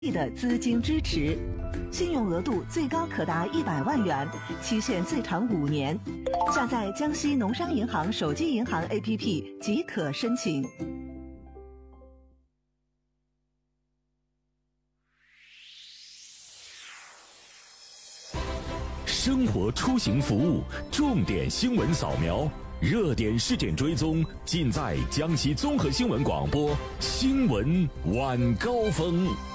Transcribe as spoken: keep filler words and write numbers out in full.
的资金支持，信用额度最高可达一百万元，期限最长五年。下载江西农商银行手机银行 A P P 即可申请。 生活出行服务重点新闻扫描，热点事件追踪，尽在江西综合新闻广播新闻晚高峰。